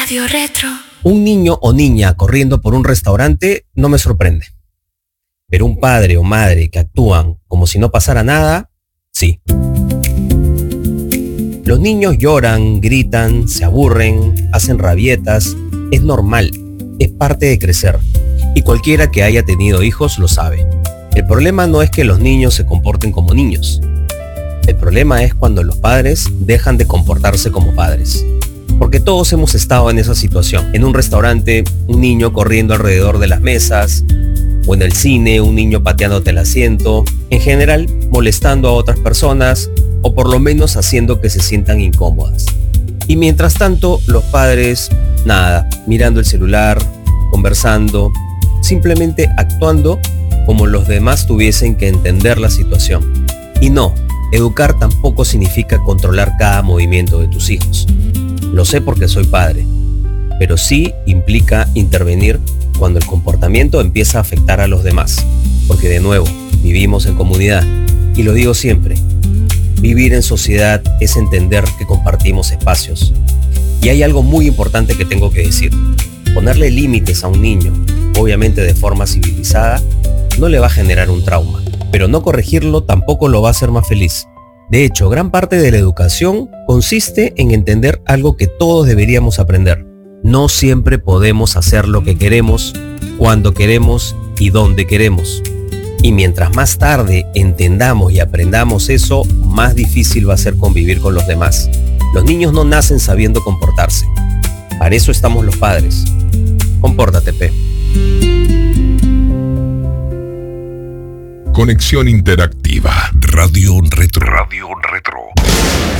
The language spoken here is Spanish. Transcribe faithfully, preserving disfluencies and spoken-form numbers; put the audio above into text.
Radio Retro. Un niño o niña corriendo por un restaurante no me sorprende. Pero un padre o madre que actúan como si no pasara nada, sí. Los niños lloran, gritan, se aburren, hacen rabietas. Es normal, es parte de crecer. Y cualquiera que haya tenido hijos lo sabe. El problema no es que los niños se comporten como niños. El problema es cuando los padres dejan de comportarse como padres. Porque todos hemos estado en esa situación. En un restaurante, un niño corriendo alrededor de las mesas, o en el cine, un niño pateándote el asiento, en general molestando a otras personas, o por lo menos haciendo que se sientan incómodas. Y mientras tanto, los padres, nada, mirando el celular, conversando, simplemente actuando como los demás tuviesen que entender la situación. Y no, educar tampoco significa controlar cada movimiento de tus hijos. Lo sé porque soy padre, pero sí implica intervenir cuando el comportamiento empieza a afectar a los demás. Porque de nuevo, vivimos en comunidad. Y lo digo siempre, vivir en sociedad es entender que compartimos espacios. Y hay algo muy importante que tengo que decir. Ponerle límites a un niño, obviamente de forma civilizada, no le va a generar un trauma. Pero no corregirlo tampoco lo va a hacer más feliz. De hecho, gran parte de la educación consiste en entender algo que todos deberíamos aprender. No siempre podemos hacer lo que queremos, cuando queremos y donde queremos. Y mientras más tarde entendamos y aprendamos eso, más difícil va a ser convivir con los demás. Los niños no nacen sabiendo comportarse. Para eso estamos los padres. Compórtate, P. Conexión interactiva. Radio Retro. Radio Retro.